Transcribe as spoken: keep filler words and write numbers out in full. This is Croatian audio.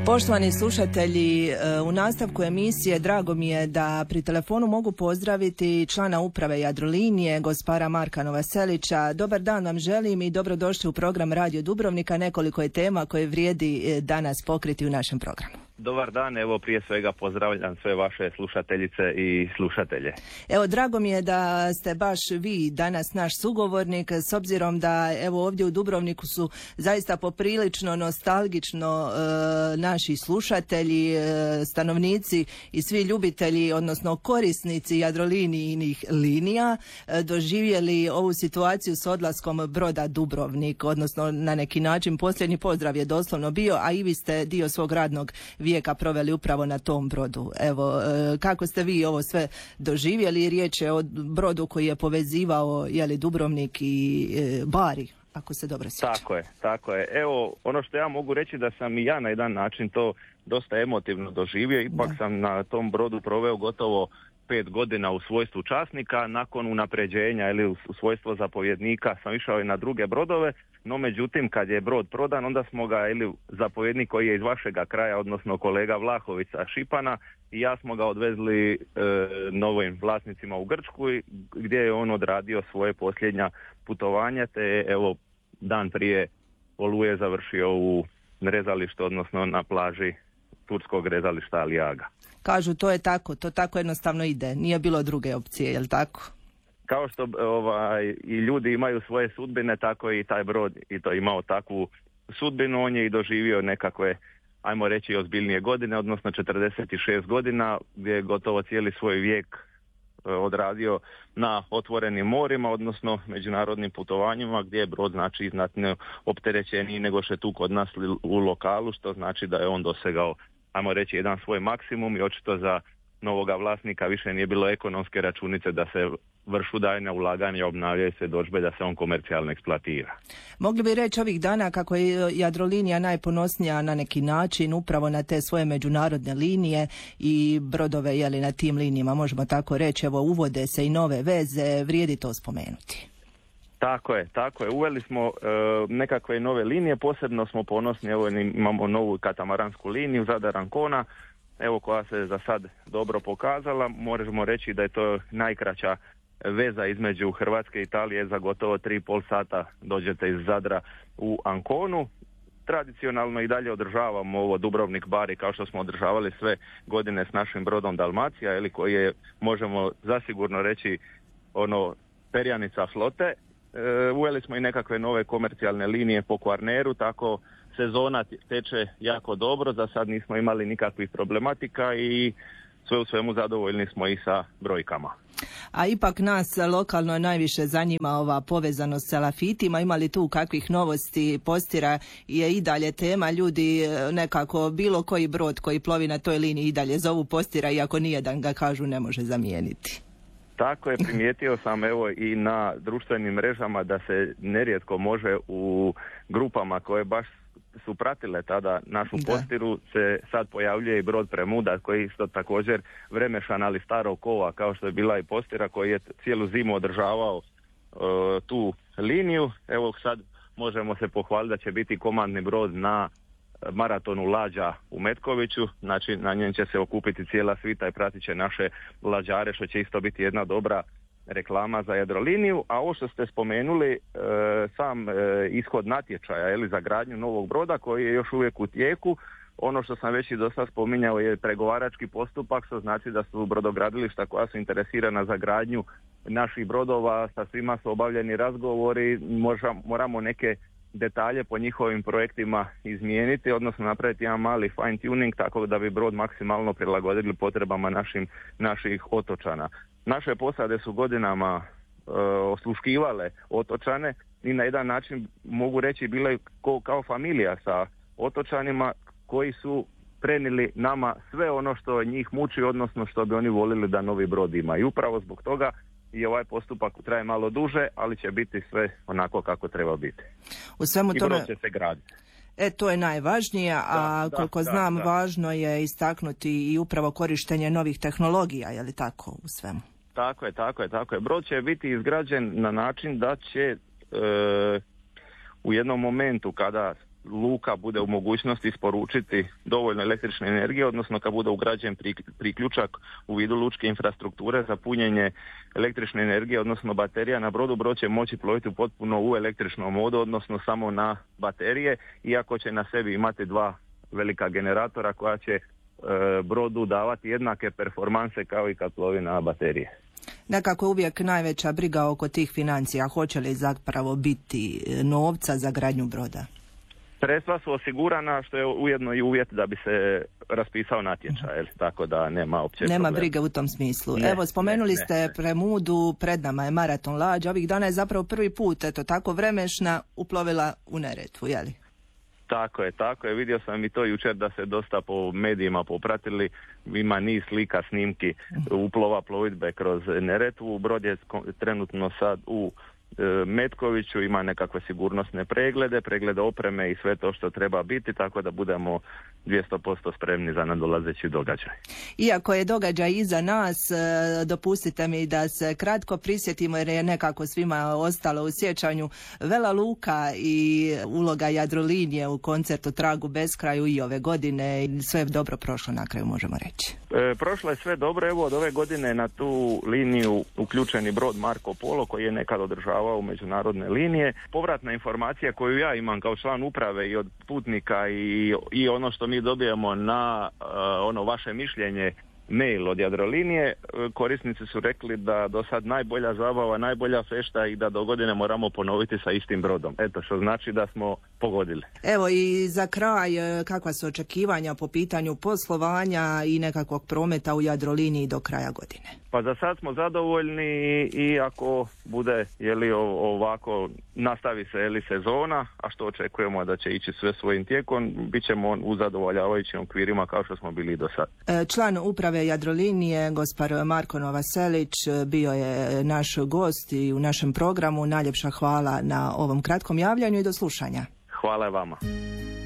Poštovani slušatelji, u nastavku emisije drago mi je da pri telefonu mogu pozdraviti člana uprave Jadrolinije, gospara Marka Novoselića. Dobar dan vam želim i dobrodošli u program Radio Dubrovnika. Nekoliko je tema koje vrijedi danas pokriti u našem programu. Dobar dan, evo prije svega pozdravljam sve vaše slušateljice i slušatelje. Evo, drago mi je da ste baš vi danas naš sugovornik, s obzirom da evo ovdje u Dubrovniku su zaista poprilično nostalgično e, naši slušatelji, e, stanovnici i svi ljubitelji, odnosno korisnici Jadrolinijinih linija e, doživjeli ovu situaciju s odlaskom broda Dubrovnik, odnosno na neki način posljednji pozdrav je doslovno bio, a i vi ste dio svog radnog vijeka proveli upravo na tom brodu. Evo, kako ste vi ovo sve doživjeli? Riječ je o brodu koji je povezivao jeli, Dubrovnik i e, Bari, ako se dobro sjećam. Tako je, tako je. Evo, ono što ja mogu reći da sam i ja na jedan način to dosta emotivno doživio. Ipak da. sam na tom brodu proveo gotovo pet godina u svojstvu časnika. Nakon unapređenja ili u svojstvo zapovjednika sam išao i na druge brodove. No međutim, kad je brod prodan, onda smo ga, ili zapovjednik koji je iz vašega kraja, odnosno kolega Vlahovica Šipana, i ja smo ga odvezli e, novim vlasnicima u Grčku, gdje je on odradio svoje posljednja putovanja, te evo dan prije Oluje završio u rezalištu, odnosno na plaži turskog rezališta Aliaga. Kažu, to je tako, to tako jednostavno ide, nije bilo druge opcije, je li tako? Kao što ovaj, i ljudi imaju svoje sudbine, tako i taj brod i to imao takvu sudbinu. On je i doživio nekakve, ajmo reći, ozbiljnije godine, odnosno četrdeset šest godina, gdje je gotovo cijeli svoj vijek odradio na otvorenim morima, odnosno međunarodnim putovanjima, gdje je brod znači znatno opterećeniji nego što je tu kod nas u lokalu, što znači da je on dosegao, ajmo reći, jedan svoj maksimum i očito za novoga vlasnika više nije bilo ekonomske računice da se vršu daljnja ulaganja, obnavljaju se dodžbe, da se on komercijalno eksploatira. Mogli bi reći ovih dana kako je Jadrolinija najponosnija na neki način upravo na te svoje međunarodne linije i brodove jeli, na tim linijama, možemo tako reći, evo uvode se i nove veze, vrijedi to spomenuti. Tako je, tako je. Uveli smo e, nekakve nove linije, posebno smo ponosni, evo imamo novu katamaransku liniju Zadar Ancona, evo koja se za sad dobro pokazala. Možemo reći da je to najkraća veza između Hrvatske i Italije, za gotovo tri i pol sata dođete iz Zadra u Anconu. Tradicionalno i dalje održavamo ovo Dubrovnik Bari kao što smo održavali sve godine s našim brodom Dalmacija, ili koji je, možemo zasigurno reći, ono perjanica flote. E, uveli smo i nekakve nove komercijalne linije po Kvarneru, tako sezona teče jako dobro, za sad nismo imali nikakvih problematika i sve u svemu zadovoljni smo i sa brojkama. A ipak nas lokalno najviše zanima ova povezanost sa Lafitima. Ima li tu kakvih novosti? Postira je i dalje tema. Ljudi nekako bilo koji brod koji plovi na toj liniji i dalje zovu Postira, iako nijedan ga, kažu, ne može zamijeniti. Tako je, primijetio sam evo i na društvenim mrežama da se nerijetko može u grupama koje baš su pratile tada našu da. Postiru, se sad pojavljuje i brod Premuda koji isto također vremešan, ali starog kova kao što je bila i Postira, koji je cijelu zimu održavao uh, tu liniju. Evo sad možemo se pohvaliti da će biti komandni brod na maratonu lađa u Metkoviću, znači na njem će se okupiti cijela svita i pratit će naše lađare, što će isto biti jedna dobra reklama za Jadroliniju. A ovo što ste spomenuli, e, sam e, ishod natječaja ili za gradnju novog broda koji je još uvijek u tijeku, ono što sam već i do sad spominjao je pregovarački postupak, što znači da su brodogradilišta koja su interesirana za gradnju naših brodova, sa svima su obavljeni razgovori, možda, moramo neke detalje po njihovim projektima izmijeniti, odnosno napraviti jedan mali fine tuning tako da bi brod maksimalno prilagodili potrebama našim, naših otočana. Naše posade su godinama e, osluškivale otočane i na jedan način, mogu reći, bile ko, kao familija sa otočanima koji su prenijeli nama sve ono što njih muči, odnosno što bi oni volili da novi brod ima. I upravo zbog toga i ovaj postupak traje malo duže, ali će biti sve onako kako treba biti. U svemu I tome brod će se graditi. E, to je najvažnije, a da, koliko da, znam, da, da. važno je istaknuti i upravo korištenje novih tehnologija, je li tako u svemu? Tako je, tako je, tako je. Brod će biti izgrađen na način da će e, u jednom momentu kada luka bude u mogućnosti isporučiti dovoljno električne energije, odnosno kad bude ugrađen priključak u vidu lučke infrastrukture za punjenje električne energije, odnosno baterija na brodu, brod će moći ploviti potpuno u električnom modu, odnosno samo na baterije, iako će na sebi imati dva velika generatora koja će e, brodu davati jednake performanse kao i kad plovi na baterije. Nekako uvijek najveća briga oko tih financija, hoće li zapravo biti novca za gradnju broda? Sredstva su osigurana, što je ujedno i uvjet da bi se raspisao natječaj, uh-huh. tako da nema opće Nema problema. brige u tom smislu. Ne, Evo, spomenuli ne, ste ne, ne. Premudu, pred nama je maraton lađa, ovih dana je zapravo prvi put, eto tako vremešna, uplovila u Neretvu, je li? Tako je, tako je. Vidio sam i to jučer da se dosta po medijima popratili. Ima niz slika, snimki uplova plovidbe kroz Neretvu. Brod je trenutno sad u e, Metkoviću, ima nekakve sigurnosne preglede, preglede opreme i sve to što treba biti, tako da budemo dvjesto posto spremni za nadolazeći događaj. Iako je događaj iza nas, dopustite mi da se kratko prisjetimo, jer je nekako svima ostalo u sjećanju Vela Luka i uloga Jadrolinije u koncertu Tragu beskraju i ove godine. Sve je dobro prošlo, na kraju možemo reći. E, prošlo je sve dobro. Evo, od ove godine na tu liniju uključeni brod Marko Polo, koji je nekad održavao međunarodne linije. Povratna informacija koju ja imam kao član uprave i od putnika i, i ono što mi dobijemo na uh, ono vaše mišljenje, mail od Jadrolinije, korisnici su rekli da do sad najbolja zabava, najbolja fešta i da do godine moramo ponoviti sa istim brodom. Eto, što znači da smo pogodili. Evo i za kraj, kakva su očekivanja po pitanju poslovanja i nekakvog prometa u Jadroliniji do kraja godine? Pa za sad smo zadovoljni i ako bude jeli, ovako nastavi se jeli, sezona, a što očekujemo da će ići sve svojim tijekom, bit ćemo u zadovoljavajućim okvirima kao što smo bili do sad. Član uprave Jadrolinije, gospar Marko Novaselić, bio je naš gost i u našem programu. Najljepša hvala na ovom kratkom javljanju i do slušanja. Hvala vama.